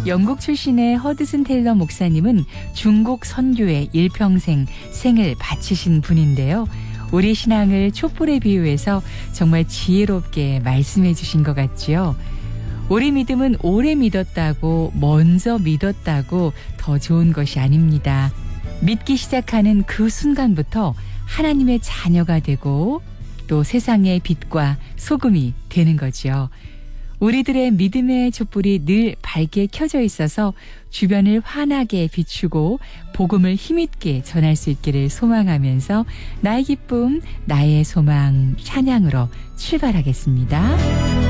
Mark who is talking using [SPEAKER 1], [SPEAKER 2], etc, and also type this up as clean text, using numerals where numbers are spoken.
[SPEAKER 1] 영국 출신의 허드슨 테일러 목사님은 중국 선교에 일평생 생을 바치신 분인데요. 우리 신앙을 촛불에 비유해서 정말 지혜롭게 말씀해 주신 것 같지요. 우리 믿음은 오래 믿었다고, 먼저 믿었다고 더 좋은 것이 아닙니다. 믿기 시작하는 그 순간부터 하나님의 자녀가 되고 또 세상의 빛과 소금이 되는 거죠. 우리들의 믿음의 촛불이 늘 밝게 켜져 있어서 주변을 환하게 비추고 복음을 힘있게 전할 수 있기를 소망하면서 나의 기쁨, 나의 소망 찬양으로 출발하겠습니다.